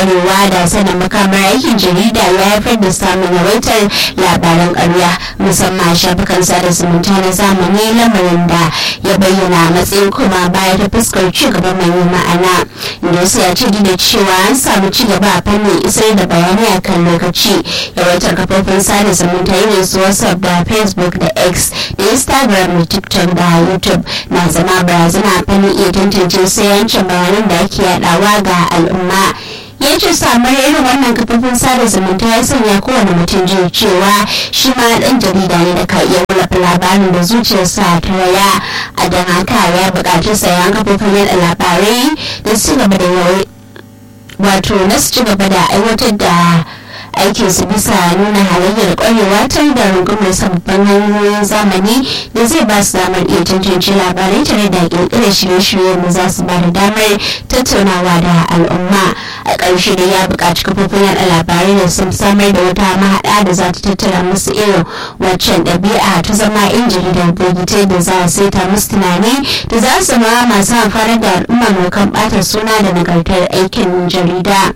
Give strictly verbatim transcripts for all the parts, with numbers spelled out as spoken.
kwarewa da sanin makamar aikin jarida ya haifar da samun yawaitar labaran ƙarya musamman shafukan sada zumunta na zamani, lamarin da ya bayyana matsayin kuma baya ta fuskar ci gaba mai ma'ana. Inda ya ce da cewa an samu ci gaba a fannin isar da bayanai a kan lokaci, yawaitar kafofin sada zumunta irin su WhatsApp da Facebook da X da Instagram da TikTok da YouTube na zama barazana a fannin iya tantance sayancin bayanan da ake yadawa ga al'umma. Ya ce samar irin wannan kafofin sada zumunta ya sanya kowane mutum jin cewa shi ma dan jarida ne da ka iya wallafa labarin da zuciyarsa ta raya. A don haka ya buƙaci sayan kafofin yada labarai da su gaba da yawai wato na su ci gaba da aiwatar da aikin su bisa nuna halayyar kwarewa tare da rungumar sababbin hanyoyin zamani da zai ba su damar iya tantance labarai tare da kirkirar shirye-shirye da za su ba da damar tattaunawa da al'umma. A ƙarshe da ya buƙaci kafofin yaɗa labarai da sun samar da wata mahaɗa da za ta tattara musu irin waccan ɗabi'a ta zama in jaridar bogitai da za a saita musu tunani da za su zama masu amfani da al'umma maimakon ɓata suna da nagartar aikin jarida.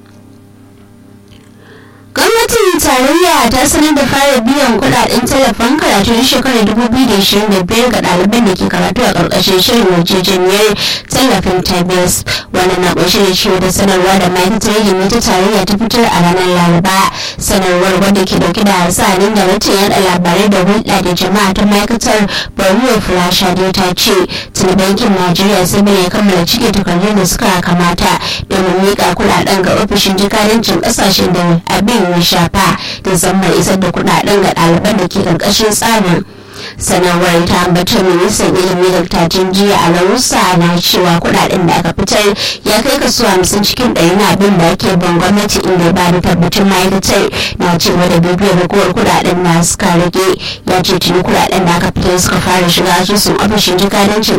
Gwamnatin tarayya ta sanar da fara biyan kudaden tallafin karatu na shekarar dubu biyu da ashirin da biyar ga ɗaliban da ke karatu a ƙarƙashin shirin yarjejeniyar tallafin tabes. Wannan na ƙunshe da cewa da sanarwa da ma'aikatar ilimi ta tarayya ta fitar a ranar Laraba. Sanarwar wadda ke dauke da hasanin da wata yaɗa labarai da hulɗa da jama'a ta ma'aikatar Borno Fulashade ta ce tuni bankin Najeriya sai bai kammala cike takardun da suka kamata domin miƙa kuɗaɗen ga ofishin jikadancin ƙasashen da abin ya shafa da zammar isar da kudaden ga ɗaliban da ke ƙarƙashin tsarin. Sanarwar ta ambatar ministan ilimi da tajin jiya a larusa na cewa kudaden da aka fitar ya kai kaso hamsin cikin ɗari na abin da ake ban gwamnati, inda ba da tabbatin ma'aikatar na cewa da bibiyar ragowar kudaden da suka rage. Ya ce tuni kudaden da aka fitar suka fara shiga asusun ofishin jikadancin